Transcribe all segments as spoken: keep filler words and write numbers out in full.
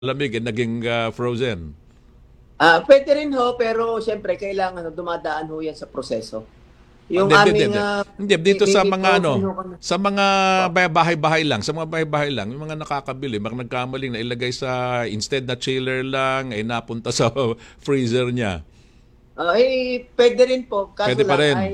lamig and naging ah, frozen. Ah, puwede rin ho, pero siyempre kailangan dumadaan ho 'yan sa proseso. Ah, Yung Hindi, hindi, aming, hindi. ah, Hindi, may dito may sa may mga frozen ano, ho kami. sa mga Opo. bay- bahay-bahay lang, sa mga bahay-bahay lang, yung mga nakakabili, mga nagkamaling na ilagay sa, instead na chiller lang, ay napunta sa freezer niya. Ah, eh, puwede rin po, kaso Pwede pa lang rin. ay,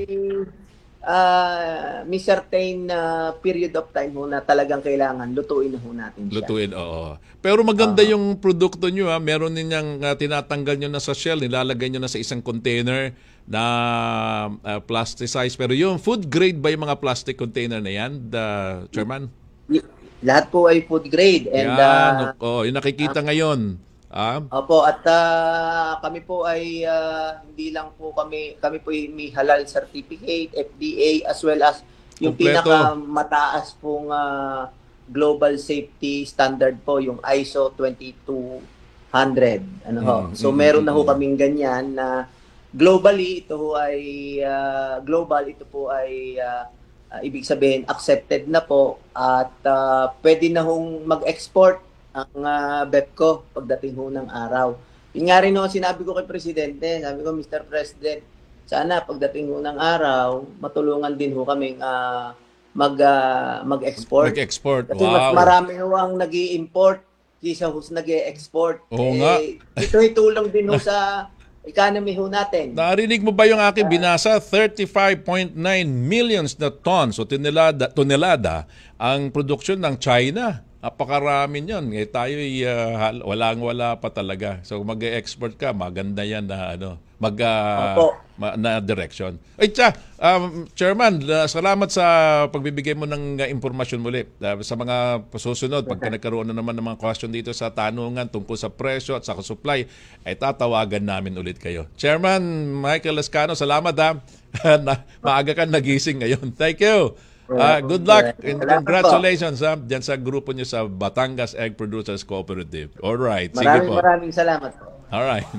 ah, may certain na period of time ho na talagang kailangan lutuin na ho natin siya. Lutuin, oo. Pero maganda Oo. yung produkto nyo, ha. Meron ninyang ah, tinatanggal nyo na sa shell, nilalagay nyo na sa isang container na ah, plasticized. Pero yung food grade ba yung mga plastic container na yan, the chairman? Y lahat po ay food grade and, Yan, ah, oh, yung ang nakikita ngayon. Ah, opo at, ah, kami po ay, ah, hindi lang po kami kami po ay may halal certificate, F D A, as well as yung kompleto. pinakamataas pong, ah, global safety standard po, yung I S O twenty two hundred, ano ho. Mm, So mm, mm, meron mm, na ho mm. kaming ganyan na globally ito ho ay, ah, global ito po ay, ah, ah, ibig sabihin accepted na po at, ah, puwede na hong mag-export ang, ah, BEPCO pagdating ho ng araw. Yun nga rin ho ang sinabi ko kay presidente, sabi ko, "Mister President, sana pagdating ho ng araw matulungan din ho kaming, ah, mag, ah, mag-export." Mag-export. Kasi mas Wow. marami ho ang nag-i-import kaysa ho sa nag-e-export. Oo nga. Eh, ito ay tulong din ho sa economy ho natin. Narinig mo ba yung aking binasa? thirty-five point nine millions na tons o tonelada, tonelada ang produksyon ng China. Napakarami niyan. Eh, tayo walang-wala pa talaga. So mag-export ka, maganda yan na ano, mag Opo. ah, ma- na direction. Ay, tsa, um, Chairman, uh, salamat sa pagbibigay mo ng uh, impormasyon muli. Uh, sa mga susunod, pagka nagkaroon na naman ng mga question dito sa tanungan tungkol sa presyo at sa supply, ay tatawagan namin ulit kayo. Chairman Michael Lascano, salamat ha. na, maaga ka nagising ngayon. Thank you. Uh, good luck and Salamat po. congratulations ha, dyan sa grupo nyo sa Batangas Egg Producers Cooperative. Alright, sige Maraming po. maraming salamat po. Alright.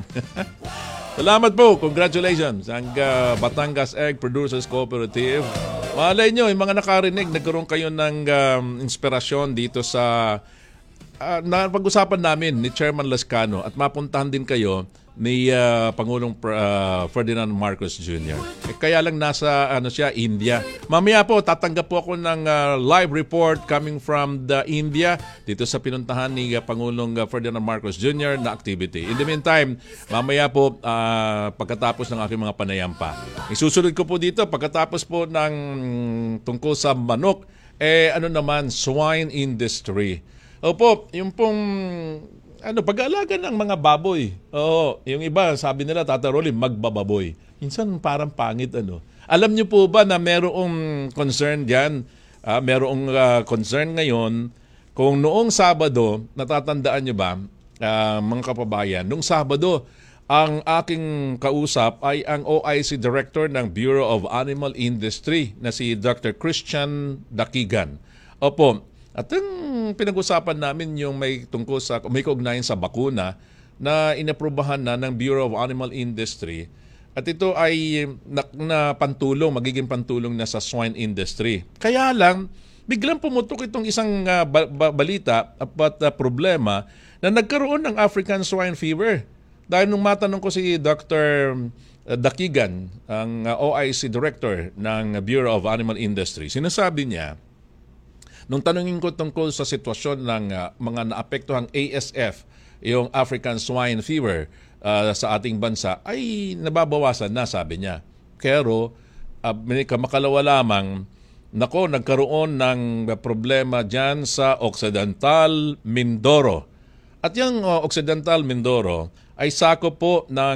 Salamat po. Congratulations. Ang uh, Batangas Egg Producers Cooperative. Malay nyo, yung mga nakarinig, nagkaroon kayo ng um, inspirasyon dito sa uh, na pag-usapan namin ni Chairman Lascano at mapuntahan din kayo ni uh, Pangulong uh, Ferdinand Marcos Junior Eh, kaya lang nasa ano siya, India. Mamaya po, tatanggap po ako ng uh, live report coming from the India dito sa pinuntahan ni uh, Pangulong uh, Ferdinand Marcos Junior na activity. In the meantime, mamaya po, uh, pagkatapos ng aking mga panayampa. Isusunod ko po dito, pagkatapos po ng tungkol sa manok, eh ano naman, swine industry. Opo, yung pong ano, pag-aalaga ng mga baboy. Oo, yung iba, sabi nila, Tata Rolly, magbababoy. Minsan parang pangit, ano. Alam niyo po ba na merong concern diyan? Ah, merong ah, concern ngayon kung noong Sabado, natatandaan niyo ba, ah, mga kapabayan, noong Sabado, ang aking kausap ay ang O I C Director ng Bureau of Animal Industry na si Doctor Christian Dakigan. Opo, at ang pinag-usapan namin yung may tungkol sa, may kaugnayan sa bakuna na inaprubahan na ng Bureau of Animal Industry. At ito ay na, na pantulong, magiging pantulong na sa swine industry. Kaya lang, biglang pumutok itong isang uh, ba- ba- balita at uh, problema na nagkaroon ng African swine fever. Dahil nung matanong ko si Doctor Dakigan, ang uh, O I C Director ng Bureau of Animal Industry, sinasabi niya, nung tanungin ko tungkol sa sitwasyon ng uh, mga naapektuhang A S F, yung African Swine Fever uh, sa ating bansa, ay nababawasan na, sabi niya. Pero, uh, makalawa lamang, nako, nagkaroon ng problema dyan sa Occidental Mindoro. At yung uh, Occidental Mindoro ay sakop po ng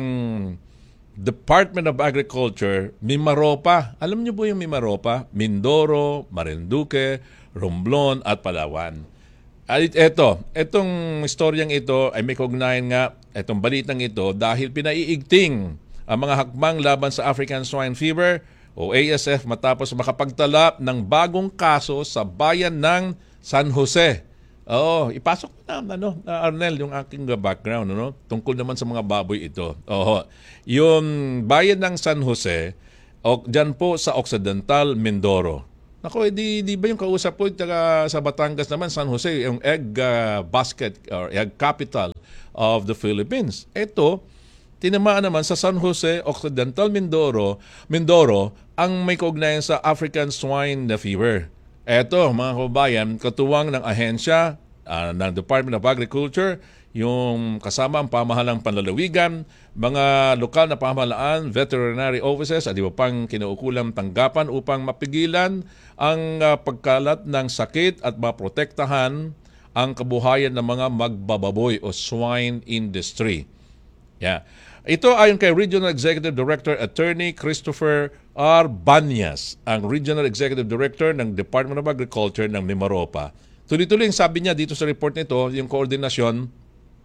Department of Agriculture, Mimaropa. Alam niyo po yung Mimaropa? Mindoro, Marinduque, Romblon at Palawan. At ito, itong istoryang ito ay may kaugnayan nga, itong balitang ito, dahil pinaiigting ang mga hakbang laban sa African Swine Fever o A S F matapos makapagtala ng bagong kaso sa bayan ng San Jose. Oo, ipasok na, ano, na Arnel, yung aking background, ano, tungkol naman sa mga baboy ito. Oo, yung bayan ng San Jose, o, dyan po sa Occidental Mindoro. Nako, eh, di, di ba yung kausap ko taga sa Batangas naman, San Jose, yung egg uh, basket or egg capital of the Philippines. Ito, tinamaan naman sa San Jose, Occidental Mindoro, Mindoro, ang may kaugnayan sa African swine fever. Ito, mga kababayan, katuwang ng ahensya uh, ng Department of Agriculture, yung kasama ang pamahalang panlalawigan, mga lokal na pamahalaan, veterinary offices at iba pang kinaukulang tanggapan upang mapigilan ang uh, pagkalat ng sakit at maprotektahan ang kabuhayan ng mga magbababoy o swine industry. Yeah. Ito ayon kay Regional Executive Director Attorney Christopher R. Banyas, ang Regional Executive Director ng Department of Agriculture ng Mimaropa. Tuloy-tuloy ang sabi niya dito sa report nito, yung koordinasyon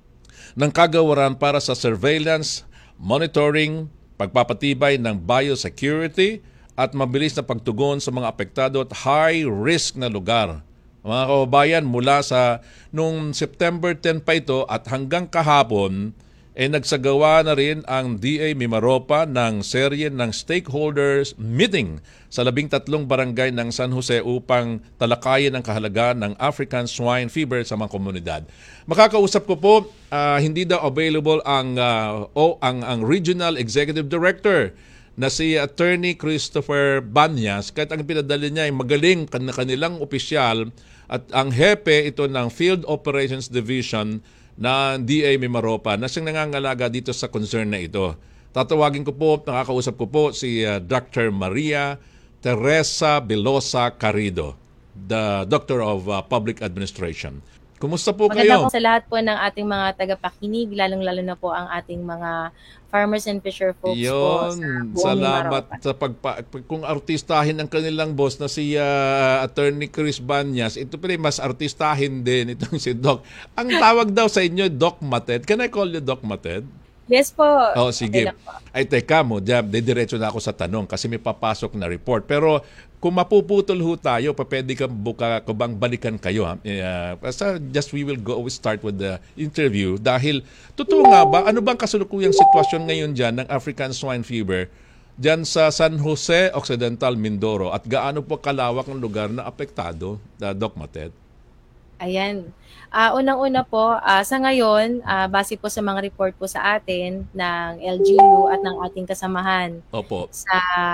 ng kagawaran para sa surveillance, monitoring, pagpapatibay ng biosecurity at mabilis na pagtugon sa mga apektado at high-risk na lugar. Mga kababayan, mula sa nung September tenth pa ito at hanggang kahapon, eh nagsagawa na rin ang D A Mimaropa ng serye ng stakeholders meeting sa labing tatlong barangay ng San Jose upang talakayin ang kahalagaan ng African swine fever sa mga komunidad. Makakausap ko po, uh, hindi daw available ang, uh, o, ang, ang Regional Executive Director na si Attorney Christopher Banyas, kahit ang pinadala niya ay magaling na kanilang opisyal at ang hepe ito ng Field Operations Division na D A Mimaropa na siyang nangangalaga dito sa concern na ito. Tatawagin ko po, nakakausap ko po si uh, Doctor Maria Teresa Belosa Carrido, the Doctor of uh, Public Administration. Kumusta po Maganda kayo? po sa lahat po ng ating mga tagapakinig, lalong-lalo na po ang ating mga farmers and fisher folks po sa Yun, buong salamat Mimaropa. sa pagpa kung artistahin ang kanilang boss na si uh, Attorney Chris Banyas, ito pa rin mas artistahin din itong si Doc. Ang tawag daw sa inyo, Doc Mated. Can I call you Doc Mated? Yes po. Oh, Okay sige. lang po. Ay, teka mo, diyan, didiretso na ako sa tanong kasi may papasok na report. Pero kung mapuputol ho tayo, pa pwede ka buka, kung bang balikan kayo. Ha? Uh, basta just we will go, we start with the interview. Dahil, totoo nga ba, ano bang kasalukuyang sitwasyon ngayon dyan ng African swine fever dyan sa San Jose, Occidental, Mindoro? At gaano po kalawak ng lugar na apektado, uh, Doc Mated? Ayan. Ah, unang-una po, ah, sa ngayon, ah, base po sa mga report po sa atin ng L G U at ng ating kasamahan Opo. sa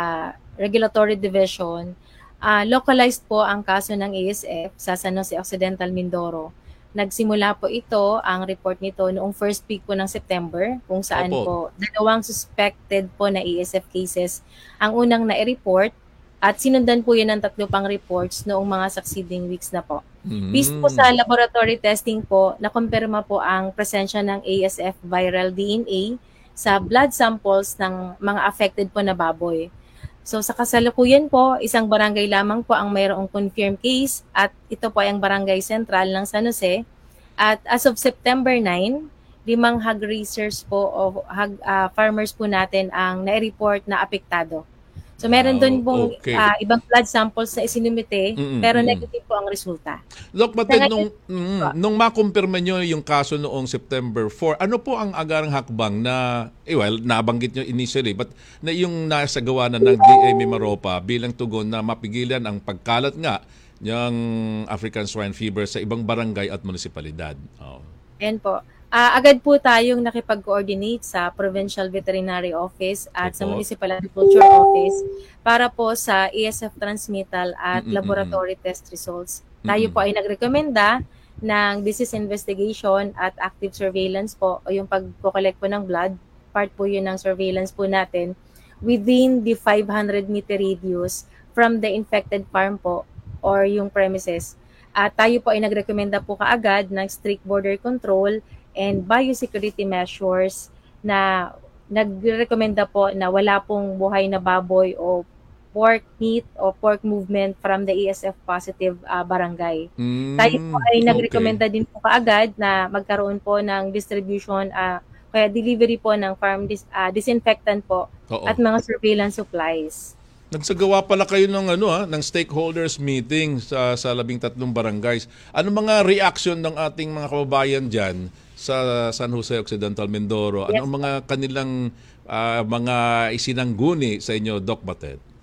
Regulatory Division, ah, localized po ang kaso ng A S F sa San Jose Occidental, Mindoro. Nagsimula po ito, ang report nito, noong first week po ng September, kung saan Opo. po dalawang suspected po na A S F cases ang unang na-report at sinundan po yun ng tatlo pang reports noong mga succeeding weeks na po. Mm. Based po sa laboratory testing po, nakumpirma po ang presensya ng A S F viral D N A sa blood samples ng mga affected po na baboy. So sa kasalukuyan po, isang barangay lamang po ang mayroong confirmed case at ito po ay ang barangay sentral ng San Jose. At as of September ninth, limang hog raisers po o hog, uh, farmers po natin ang na-report na apektado. So meron Wow, doon pong okay. uh, ibang blood samples na isinumite, Mm-mm, pero mm-mm. negative po ang resulta. Doc Mated, Sa nung, ngayon- mm, nung makumpirma nyo yung kaso noong September fourth, ano po ang agarang hakbang na, eh well, nabanggit nyo initially, but na yung nasagawa na ng D A Mimaropa bilang tugon na mapigilan ang pagkalat nga ng African swine fever sa ibang barangay at munisipalidad? Oh. Ayan po. Ah, agad po tayong nakipag-coordinate sa Provincial Veterinary Office at sa Opo. Municipal Agriculture Office para po sa A S F transmittal at Mm-mm-mm. laboratory test results. Tayo Mm-mm. po ay nagrekomenda ng disease investigation at active surveillance po o yung pag-collect po ng blood. Part po yun ng surveillance po natin within the five hundred meter radius from the infected farm po or yung premises. At tayo po ay nagrekomenda po kaagad ng strict border control and biosecurity measures na nagrekomenda po na wala pong buhay na baboy o pork meat o pork movement from the A S F positive uh, barangay. Mm, Tayo po ay okay. nagrekomenda din po kaagad na magkaroon po ng distribution, uh, kaya delivery po ng farm dis, uh, disinfectant po Oo. at mga surveillance supplies. Nagsagawa pala kayo ng ano ha, ng stakeholders meeting sa sa labing tatlong barangays. Ano mga reaction ng ating mga kababayan diyan sa San Jose Occidental, Mindoro? Ano Yes. mga kanilang ah, mga isinangguni sa inyo, Doc Mated?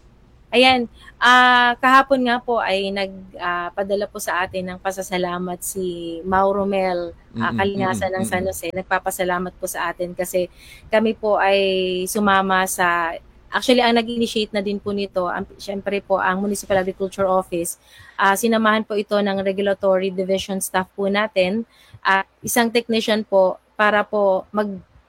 Ayan, ah, kahapon nga po ay nagpadala po sa atin ng pasasalamat si Mauro Mel, ah, Mm, mm, Kalingasan ng San mm. Jose. Nagpapasalamat po sa atin kasi kami po ay sumama sa, actually ang nag-initiate na din po nito, ang, syempre po ang Municipal Agriculture Office. Ah, sinamahan po ito ng Regulatory Division staff po natin at isang technician po para po mag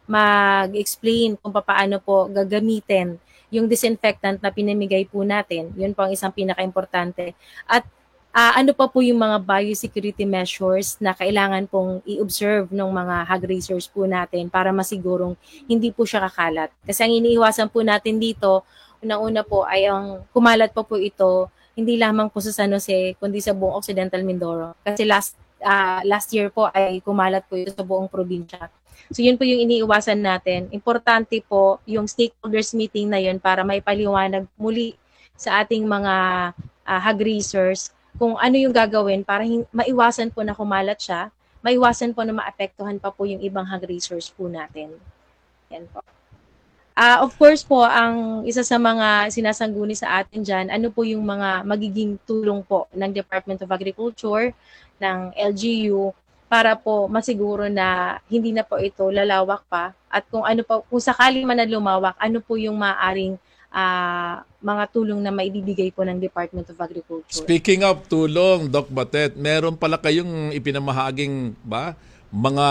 mag-explain kung paano po gagamitin yung disinfectant na pinamigay po natin. Yun po ang isang pinaka-importante. At ah, ano pa po yung mga biosecurity measures na kailangan pong i-observe ng mga hog raisers po natin para masigurong hindi po siya kakalat. Kasi ang iniiwasan po natin dito, unang-una po ay ang kumalat pa po ito, hindi lamang po sa San Jose, kundi sa buong Occidental Mindoro. Kasi last ah, last year po ay kumalat po ito sa buong probinsya. So yun po yung iniiwasan natin. Importante po yung stakeholders meeting na yun para maipaliwanag muli sa ating mga uh, hog raisers kung ano yung gagawin para hin- maiwasan po na kumalat siya, maiwasan po na maapektuhan pa po yung ibang hog raisers po natin. Yan po. Uh, of course po, ang isa sa mga sinasangguni sa atin dyan, ano po yung mga magiging tulong po ng Department of Agriculture, ng L G U, para po masiguro na hindi na po ito lalawak pa at kung ano pa, kung sakali man na lumawak, ano po yung maaring uh, mga tulong na maibibigay po ng Department of Agriculture. Speaking of tulong, Doc Batet, meron pala kayong ipinamahaging ba mga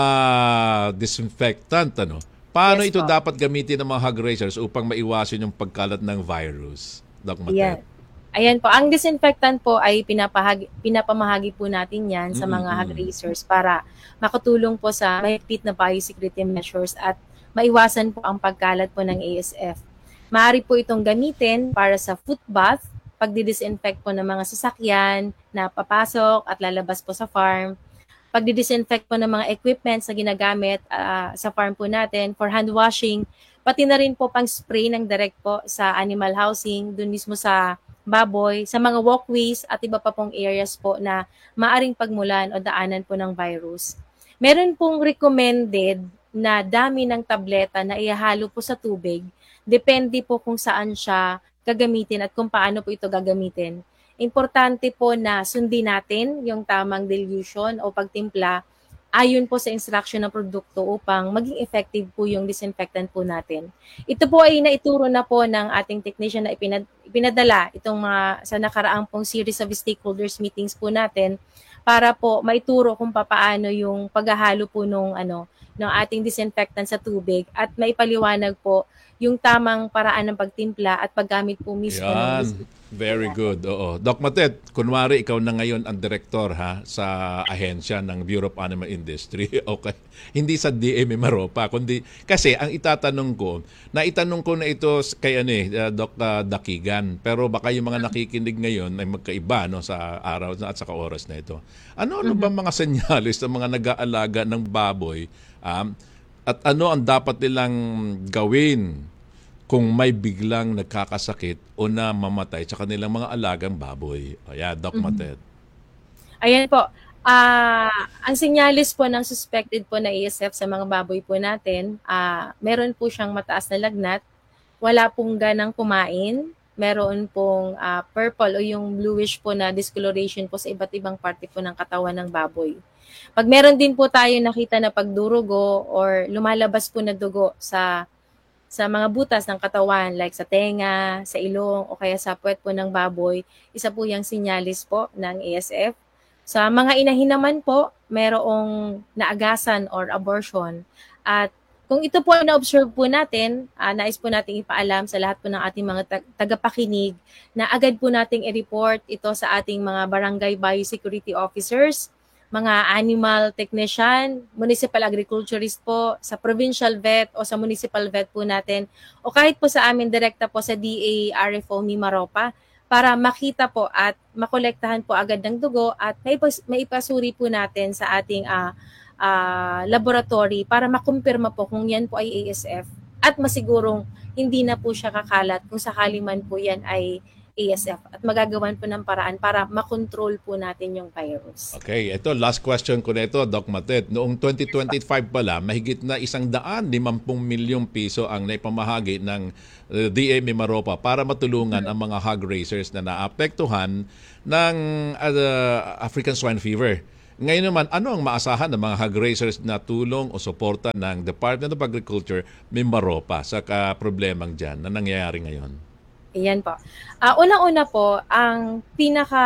disinfectant, ano? Paano Yes ito po. dapat gamitin ng mga hog raisers upang maiwasan yung pagkalat ng virus, Doc Batet? Ayan. Ayan po, ang disinfectant po ay pinapahagi, pinapamahagi po natin yan sa mga Mm-mm. hog raisers para makatulong po sa mahigpit na biosecurity measures at maiwasan po ang pagkalat po ng A S F. Maaari po itong gamitin para sa foot bath, pagdi-disinfect po ng mga sasakyan na papasok at lalabas po sa farm, pagdi-disinfect po ng mga equipments na ginagamit uh, sa farm po natin for hand washing, pati na rin po pang spray ng direct po sa animal housing, dun mismo sa baboy, sa mga walkways at iba pa pong areas po na maaring pagmulan o daanan po ng virus. Meron pong recommended na dami ng tableta na ihalo po sa tubig. Depende po kung saan siya gagamitin at kung paano po ito gagamitin. Importante po na sundin natin yung tamang dilution o pagtimpla ayon po sa instruction ng produkto upang maging effective po yung disinfectant po natin. Ito po ay naituro na po ng ating technician na ipinad, ipinadala itong mga sa nakaraang pong series of stakeholders meetings po natin para po maituro kung paano yung paghahalo po nung ano ng ating disinfectant sa tubig at maipaliwanag po yung tamang paraan ng pagtimpla at paggamit po mismo ng Yan. disinfectant. Very good. Oo. Doc Matet, kunwari ikaw na ngayon ang direktor ha sa ahensya ng Bureau of Animal Industry. Okay. Hindi sa D M Maropa, kundi kasi ang itatanong ko, na itanong ko na ito kay ano eh, uh, Doc uh, Dakigan, pero baka yung mga nakikinig ngayon ay magkaiba no sa araw at saka oras na ito. Ano-ano ba mga senyalis ng mga nag-aalaga ng baboy um, at ano ang dapat nilang gawin kung may biglang nagkakasakit o na mamatay sa kanilang mga alagang baboy? Ayan, Doc mm-hmm. Matet. Ayan po. Uh, ang sinyalis po ng suspected po na A S F sa mga baboy po natin, uh, meron po siyang mataas na lagnat, wala pong ganang kumain, meron pong uh, purple o yung bluish po na discoloration po sa iba't ibang parte po ng katawan ng baboy. Pag meron din po tayo nakita na pagdurugo or lumalabas po na dugo sa sa mga butas ng katawan like sa tenga, sa ilong o kaya sa puwet po ng baboy, isa po yung sinyalis po ng A S F. Sa mga inahin naman po, merong naagasan or abortion. At kung ito po ay na-observe po natin, uh, nais po nating ipaalam sa lahat po ng ating mga tag- tagapakinig na agad po nating i-report ito sa ating mga barangay biosecurity officers, mga animal technician, municipal agriculturist po, sa provincial vet o sa municipal vet po natin, o kahit po sa amin direkta po sa D A R F O Mimaropa para makita po at makolektahan po agad ng dugo at maipasuri po natin sa ating uh, uh, laboratory para makumpirma po kung yan po ay A S F at masigurong hindi na po siya kakalat kung sakali man po yan ay A S F at magagawan po ng paraan para makontrol po natin yung virus. Okay, ito last question ko nito, Doc Matet. Noong twenty twenty-five pala, mahigit na isang daan limampung milyong piso ang naipamahagi ng uh, D A Mimaropa para matulungan ang mga hog raisers na naapektuhan ng uh, African swine fever. Ngayon naman, ano ang maasahan ng mga hog raisers na tulong o suporta ng Department of Agriculture Mimaropa sa uh, problemang dyan na nangyayari ngayon? Ayan po. Ah, unang-una po, ang pinaka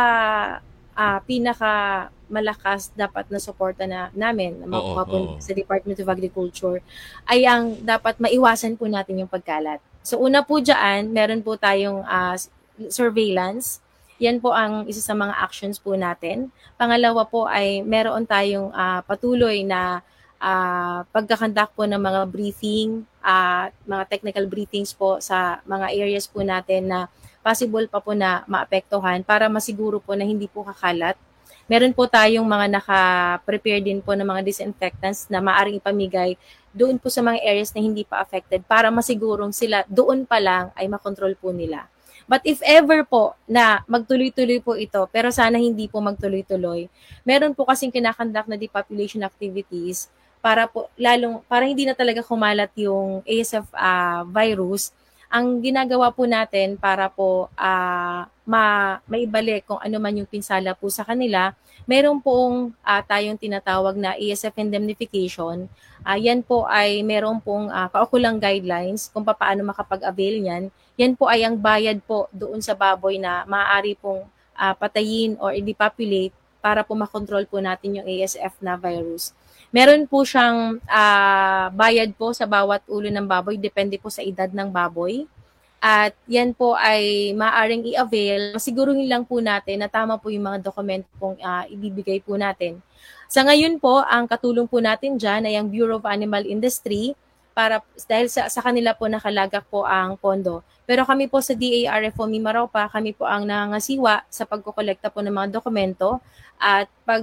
ah, pinaka malakas dapat na suporta na namin na Oo, makuha po oo. sa Department of Agriculture ay ang dapat maiwasan po natin yung pagkalat. So una po diyan, meron po tayong ah, surveillance. Yan po ang isa sa mga actions po natin. Pangalawa po ay meron tayong ah, patuloy na uh, pagkakandak po ng mga briefing, uh, mga technical briefings po sa mga areas po natin na possible pa po na maapektuhan para masiguro po na hindi po kakalat. Meron po tayong mga naka-prepare din po ng mga disinfectants na maaring ipamigay doon po sa mga areas na hindi pa affected para masigurong sila doon pa lang ay makontrol po nila. But if ever po na magtuloy-tuloy po ito, pero sana hindi po magtuloy-tuloy, meron po kasing kinakandak na depopulation activities para po lalong para hindi na talaga kumalat yung A S F uh, virus. Ang ginagawa po natin para po uh, ma maibalik kung ano man yung pinsala po sa kanila, meron pong uh, tayong tinatawag na A S F indemnification. Uh, yan po ay meron pong uh, kaukulang guidelines kung paano makapag-avail yan. Yan po ay ang bayad po doon sa baboy na maaari pong uh, patayin or i-depopulate para po makontrol po natin yung A S F na virus. Meron po siyang uh, bayad po sa bawat ulo ng baboy, depende po sa edad ng baboy. At yan po ay maaaring i-avail. Siguruhin lang po natin na tama po yung mga dokumento pong uh, ibibigay po natin. Sa ngayon po, ang katulong po natin dyan ay ang Bureau of Animal Industry para dahil sa, sa kanila po nakalagak po ang pondo. Pero kami po sa D A R F O Mimaropa, kami po ang nangangasiwa sa pagkokolekta po ng mga dokumento at pag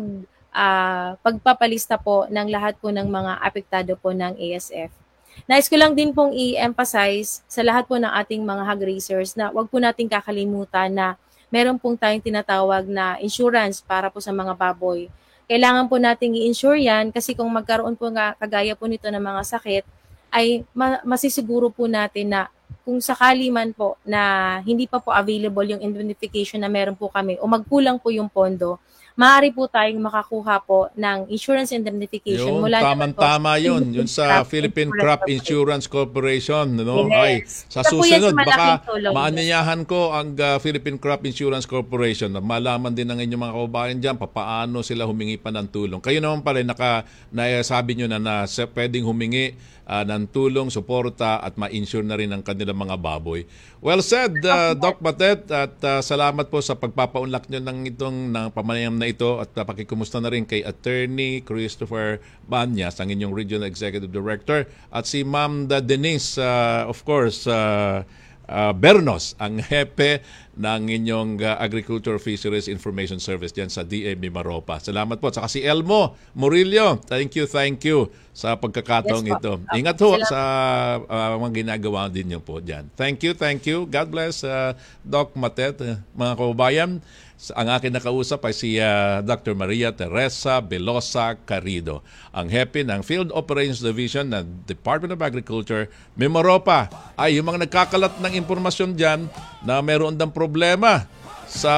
uh, pagpapalista po ng lahat po ng mga apektado po ng A S F. Nais ko lang din pong i-emphasize sa lahat po ng ating mga hog raisers na wag po nating kakalimutan na meron pong tayong tinatawag na insurance para po sa mga baboy. Kailangan po nating i-insure yan kasi kung magkaroon po nga kagaya po nito ng mga sakit, ay ma- masisiguro po natin na kung sakali man po na hindi pa po available yung indemnification na meron po kami o magkulang po yung pondo, maaari po tayong makakuha po ng insurance indemnification Yung mula tamang-tama yun, yun sa Philippine Crop Insurance Corporation. No? Ay, sa susunod, baka maanyayahan ko ang uh, Philippine Crop Insurance Corporation na malaman din ng inyong mga kababayan dyan paano sila humingi pa ng tulong. Kayo naman pala, naka, nasabi nyo na, na pwedeng humingi uh, ng tulong, suporta at ma-insure na rin ang kanilang mga baboy. Well said, uh, Doc Matet, at uh, salamat po sa pagpapaunlak nyo ng itong ng pamanayam na ito at uh, pakikumusta na rin kay Attorney Christopher Banyas, ang inyong Regional Executive Director, at si Ma'am Denise, uh, of course, uh, uh, Bernos, ang hepe ng inyong uh, Agriculture Fisheries Information Service dyan sa D A Mimaropa. Salamat po. Saka si Elmo Murillo, thank you, thank you sa pagkakataong Yes, ito. po. Ingat ho Salamat. sa uh, mga ginagawa din niyo po dyan. Thank you, thank you. God bless, uh, Doc Matet, uh, mga kababayan. Ang akin nakausap ay si uh, Doctor Maria Teresa Velosa Carrido, ang hepe ng Field Operations Division ng Department of Agriculture, Mimaropa. Ay, yung mga nagkakalat ng impormasyon dyan na meron daw problema sa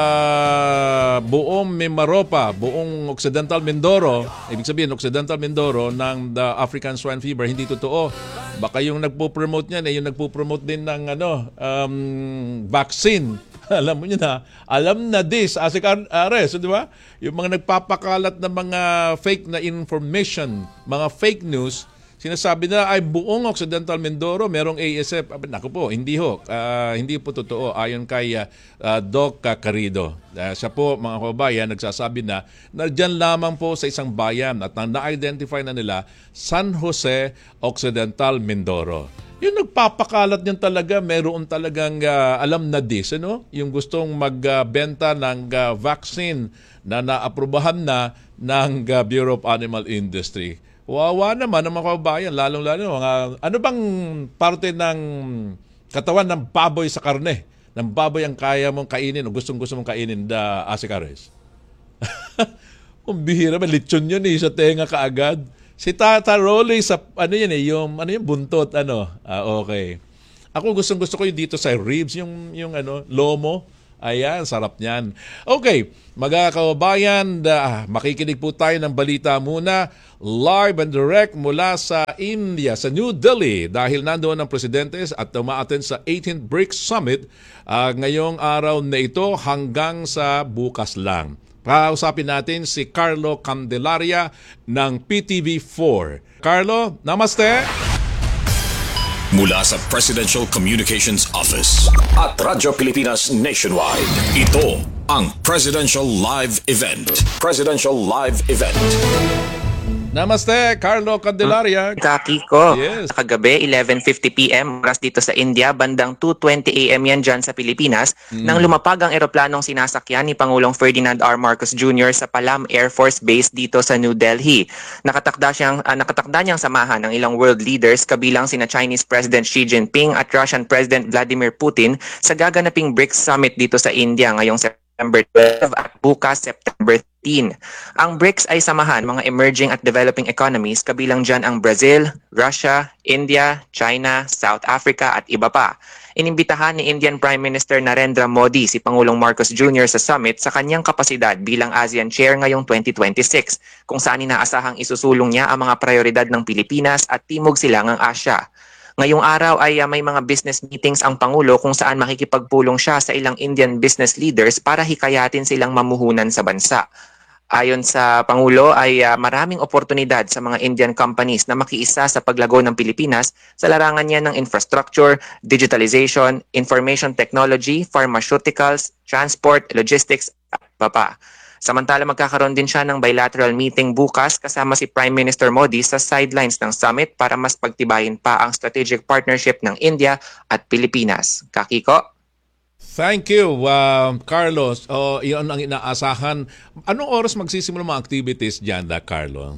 buong Mimaropa, buong Occidental Mindoro, ibig sabihin Occidental Mindoro ng the African Swine Fever, hindi totoo. Baka yung nagpo-promote niyan, eh, yung nagpo-promote din ng ano, um, vaccine. Alam mo niyo na, alam na this, Asik Ares, di ba? Yung mga nagpapakalat ng mga fake na information, mga fake news, sinasabi na ay buong Occidental Mindoro merong A S F. Naku po, hindi ho. Uh, hindi po totoo ayon kay uh, Doc Carrido. Uh, siya po, mga kababayan, nagsasabi na na dyan lamang po sa isang bayan at na-identify na nila San Jose Occidental Mindoro. Yung nagpapakalat niyan talaga, meron talagang uh, alam na this, ano? Yung gustong magbenta uh, ng uh, vaccine na naaprubahan na ng uh, Bureau of Animal Industry. Wawa naman ang mga kababayan, lalong-lalo mga ano bang parte ng katawan ng baboy sa karne ng baboy ang kaya mong kainin o gustong-gusto mong kainin, da Asikares? Kung bihira ba, lechon yun eh, sa tenga kaagad. Si Tata Rolly sa, ano yun eh, yung, ano yung buntot, ano? Ah, okay. Ako gustong-gusto ko yung dito sa ribs, yung, yung ano, lomo. Ayan, sarap niyan. Okay, mga kababayan, uh, makikinig po tayo ng balita muna. Live and direct mula sa India, sa New Delhi. Dahil nandoon ang presidente at umaattend sa eighteenth BRICS Summit uh, ngayong araw na ito hanggang sa bukas lang. Kausapin natin si Carlo Candelaria ng P T V four. Carlo, namaste! Mula sa Presidential Communications Office at Radyo Pilipinas Nationwide, ito ang Presidential Live Event. Presidential Live Event. Namaste, Carlo Candelaria. Kiko, Yes. kagabi eleven fifty p m oras dito sa India, bandang two twenty a m yan dyan sa Pilipinas, Mm. nang lumapag ang eroplanong sinasakyan ni Pangulong Ferdinand R. Marcos Junior sa Palam Air Force Base dito sa New Delhi. Nakatakda siyang ah, nakatakda niyang samahan ng ilang world leaders kabilang sina Chinese President Xi Jinping at Russian President Vladimir Putin sa gaganaping BRICS Summit dito sa India ngayong September twelve at bukas September thirteen. Ang BRICS ay samahan mga emerging at developing economies kabilang dyan ang Brazil, Russia, India, China, South Africa at iba pa. Inimbitahan ni Indian Prime Minister Narendra Modi si Pangulong Marcos Junior sa summit sa kanyang kapasidad bilang ASEAN Chair ngayong twenty twenty-six, kung saan inaasahang isusulong niya ang mga prioridad ng Pilipinas at Timog Silangang Asya. Ngayong araw ay uh, may mga business meetings ang Pangulo kung saan makikipagpulong siya sa ilang Indian business leaders para hikayatin silang mamuhunan sa bansa. Ayon sa Pangulo ay uh, maraming oportunidad sa mga Indian companies na makiisa sa paglago ng Pilipinas sa larangan niya ng infrastructure, digitalization, information technology, pharmaceuticals, transport, logistics at iba pa. Samantala magkakaroon din siya ng bilateral meeting bukas kasama si Prime Minister Modi sa sidelines ng summit para mas pagtibayin pa ang strategic partnership ng India at Pilipinas. Kakiko? Thank you, uh, Carlos. O, iyon ang inaasahan. Anong oras magsisimula mga activities dyan, da, Carlo?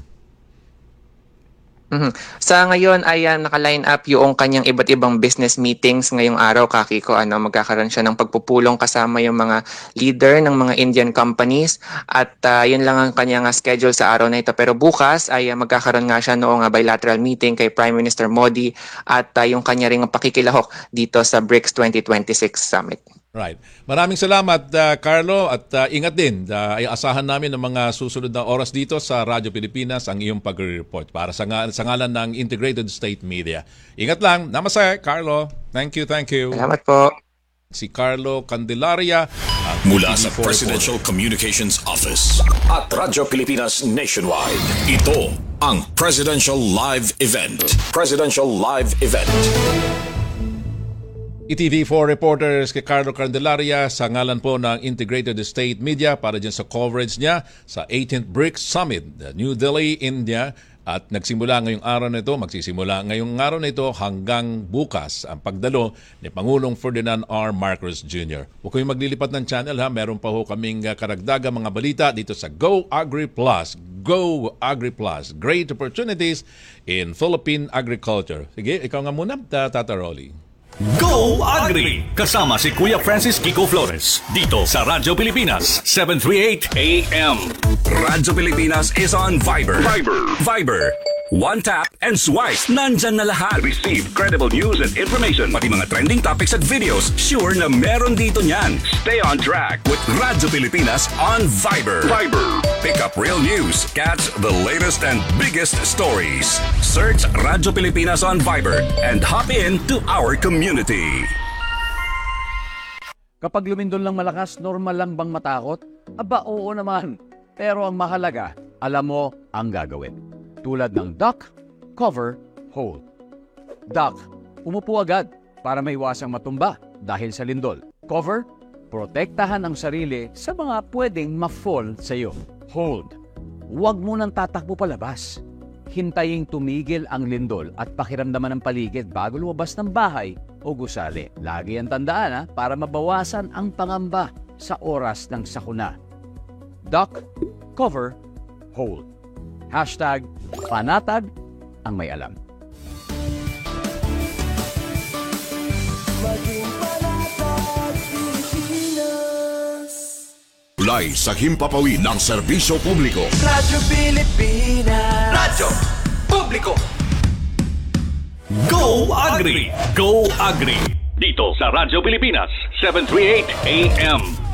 Mhm. Sa ngayon ay uh, naka-line up yung kanyang iba't ibang business meetings ngayong araw, Kakiko. Ano, magkakaroon siya ng pagpupulong kasama yung mga leader ng mga Indian companies at uh, yun lang ang kanyang uh, schedule sa araw na ito. Pero bukas ay uh, magkakaroon nga siya noong uh, bilateral meeting kay Prime Minister Modi at uh, yung kanya ring pakikilahok dito sa BRICS twenty twenty-six Summit. Right. Maraming salamat, uh, Carlo, at uh, ingat din. Uh, ay asahan namin ng mga susunod na oras dito sa Radyo Pilipinas ang iyong pag-report para sa, nga- sa ngalan ng Integrated State Media. Ingat lang. Namaste, Carlo. Thank you, thank you. Salamat po. Si Carlo Candelaria. ang Mula P T V sa four Presidential Communications Office at Radyo Pilipinas Nationwide, ito ang Presidential Live Event. Presidential Live Event. P T V four reporters kay Carlo Candelaria sa ngalan po ng Integrated State Media para dyan sa coverage niya sa eighteenth BRICS Summit, New Delhi, India. At nagsimula ngayong araw na ito, magsisimula ngayong araw na ito hanggang bukas ang pagdalo ni Pangulong Ferdinand R. Marcos Junior Huwag kayong maglilipat ng channel ha, meron pa ho kaming uh, karagdagang mga balita dito sa Go Agri Plus. Go Agri Plus, great opportunities in Philippine agriculture. Sige, ikaw nga muna, Tata Rolly. Go Agri! Kasama si Kuya Francis Kiko Flores. Dito sa Radyo Pilipinas, seven thirty-eight A M. Radyo Pilipinas is on Viber. Viber. Viber. One tap and swipe. Nandyan na lahat. Receive credible news and information. Pati mga trending topics at videos. Sure na meron dito niyan. Stay on track with Radyo Pilipinas on Viber. Viber. Pick up real news. Catch the latest and biggest stories. Search Radyo Pilipinas on Viber and hop in to our community. Kapag lumindol lang malakas, normal lang bang matakot? Aba, oo naman. Pero ang mahalaga, alam mo ang gagawin. Tulad ng duck, cover, hold. Duck, umupo agad para maiwasang matumba dahil sa lindol. Cover, protektahan ang sarili sa mga pwedeng ma-fall sa iyo. Hold, huwag mo nang tatakbo palabas. Hintayin tumigil ang lindol at pakiramdaman ng paligid bago lumabas ng bahay o gusali. Lagi ang tandaan ha, para mabawasan ang pangamba sa oras ng sakuna. Duck, cover, hold. Hashtag panatag ang may alam. Maging panatag, Tulay sa himpapawid ng serbisyo publiko. Radyo Pilipinas. Radyo Publiko. Go Agri! Go Agri! Dito sa Radyo Pilipinas, seven thirty-eight A M.